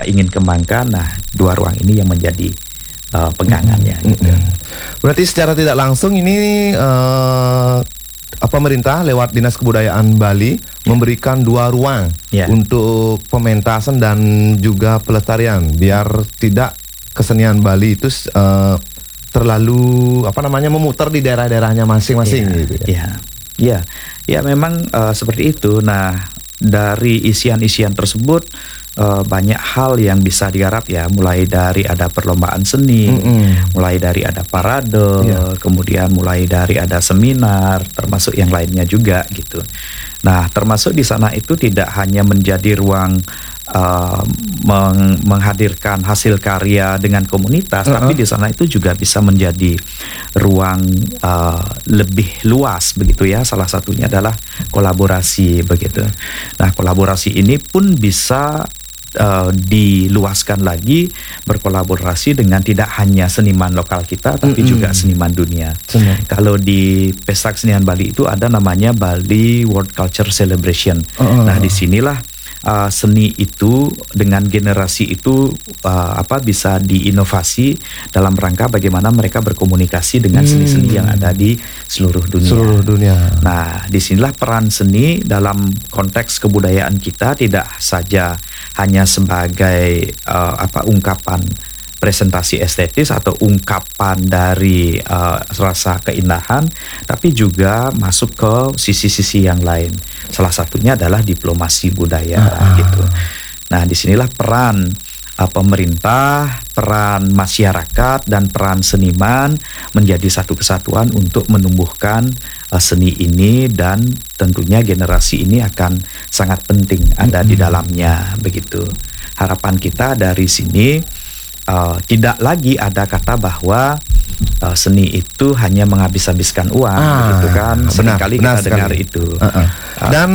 ingin kembangkan. Nah, dua ruang ini yang menjadi pegangannya. Gitu. Berarti secara tidak langsung ini pemerintah lewat Dinas Kebudayaan Bali memberikan dua ruang untuk pementasan dan juga pelestarian, biar tidak kesenian Bali itu terlalu memutar di daerah-daerahnya masing-masing gitu ya. Ya memang seperti itu. Nah, dari isian-isian tersebut banyak hal yang bisa digarap ya, mulai dari ada perlombaan seni, mulai dari ada parade, kemudian mulai dari ada seminar, termasuk yang lainnya juga gitu. Nah, termasuk di sana itu tidak hanya menjadi ruang menghadirkan hasil karya dengan komunitas, tapi di sana itu juga bisa menjadi ruang lebih luas begitu ya. Salah satunya adalah kolaborasi begitu. Nah, kolaborasi ini pun bisa diluaskan lagi, berkolaborasi dengan tidak hanya seniman lokal kita tapi juga seniman dunia. Kalau di Pesta Kesenian Bali itu ada namanya Bali World Culture Celebration. Nah, disinilah seni itu dengan generasi itu bisa diinovasi dalam rangka bagaimana mereka berkomunikasi dengan seni-seni yang ada di seluruh dunia. Nah, disinilah peran seni dalam konteks kebudayaan kita tidak saja hanya sebagai ungkapan presentasi estetis atau ungkapan dari rasa keindahan, tapi juga masuk ke sisi-sisi yang lain. Salah satunya adalah diplomasi budaya gitu. Nah, disinilah peran pemerintah, peran masyarakat, dan peran seniman menjadi satu kesatuan untuk menumbuhkan seni ini, dan tentunya generasi ini akan sangat penting ada di dalamnya begitu. Harapan kita dari sini tidak lagi ada kata bahwa seni itu hanya menghabis-habiskan uang, begitu kan? Seringkali kita dengar itu. Dan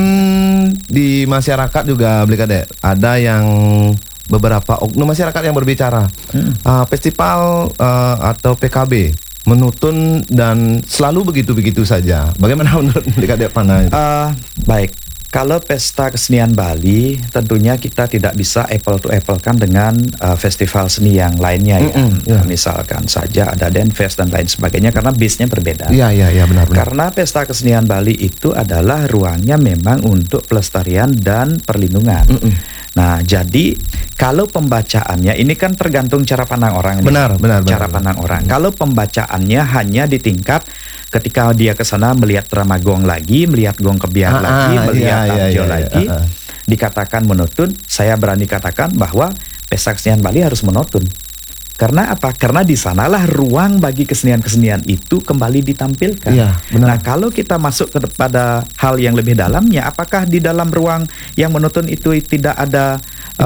di masyarakat juga, Blikade, ada yang beberapa oknum masyarakat yang berbicara, festival atau PKB menutun dan selalu begitu-begitu saja. Bagaimana menurut Blikade Pana? Baik. Kalau Pesta Kesenian Bali, tentunya kita tidak bisa apple to apple kan dengan festival seni yang lainnya ya. Misalkan saja ada Denfest dan lain sebagainya, karena base-nya berbeda. Iya, benar. Karena Pesta Kesenian Bali itu adalah ruangnya memang untuk pelestarian dan perlindungan. Nah, jadi kalau pembacaannya ini kan tergantung cara pandang orang. Benar. Cara pandang orang. Kalau pembacaannya hanya di tingkat ketika dia ke sana melihat drama gong lagi, melihat gong kebiar lagi, melihat tarjo lagi, dikatakan menutun, saya berani katakan bahwa Pesta Kesenian Bali harus menutun. Karena apa? Karena di sanalah ruang bagi kesenian-kesenian itu kembali ditampilkan. Nah, kalau kita masuk kepada hal yang lebih dalamnya, apakah di dalam ruang yang menutun itu tidak ada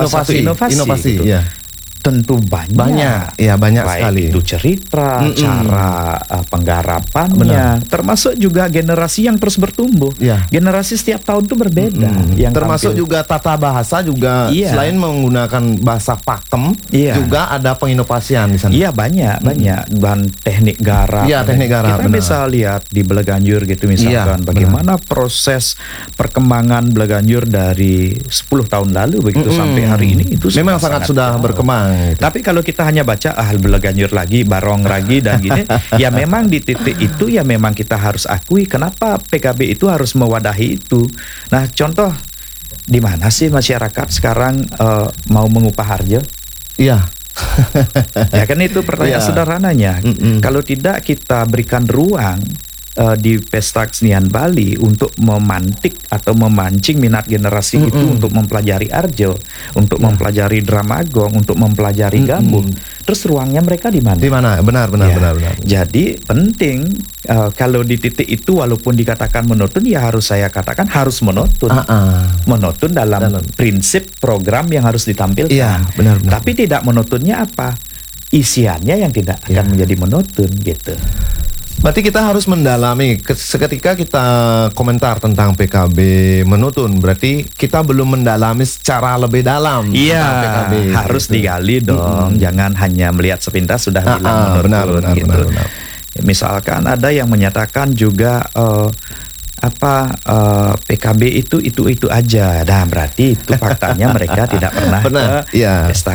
inovasi gitu? Tentu banyak sekali. Itu cerita, cara penggarapannya, termasuk juga generasi yang terus bertumbuh. Generasi setiap tahun itu berbeda. Yang termasuk juga tata bahasa juga, selain menggunakan bahasa pakem, juga ada penginovasian di sana. Iya, banyak dan teknik garap. Kita bisa lihat di Belaganjur gitu misalkan, bagaimana proses perkembangan Belaganjur dari 10 tahun lalu begitu sampai hari ini itu memang sangat sudah berkembang. Tapi kalau kita hanya baca Belaganjur lagi, barong lagi dan gini, ya memang di titik itu ya memang kita harus akui kenapa PKB itu harus mewadahi itu. Nah, contoh di mana sih masyarakat sekarang mau mengupah harjo? Ya kan itu pertanyaan sederhananya. Kalau tidak kita berikan ruang di Pesta Kesenian Bali untuk memantik atau memancing minat generasi itu untuk mempelajari arjo, untuk mempelajari drama gong, untuk mempelajari gambung. Terus ruangnya mereka di mana? Di mana? Benar. Jadi penting kalau di titik itu walaupun dikatakan menutun, ya harus saya katakan harus menutun. Menutun dalam prinsip program yang harus ditampilkan. Benar. Tapi tidak menutunnya apa? Isiannya yang tidak akan menjadi menutun gitu. Berarti kita harus mendalami. Seketika kita komentar tentang PKB menutun, berarti kita belum mendalami secara lebih dalam. PKB harus digali dong. Jangan hanya melihat sepintas sudah bilang menutun. Benar. Misalkan ada yang menyatakan juga PKB itu aja. Nah, berarti itu faktanya mereka tidak pernah ke pesta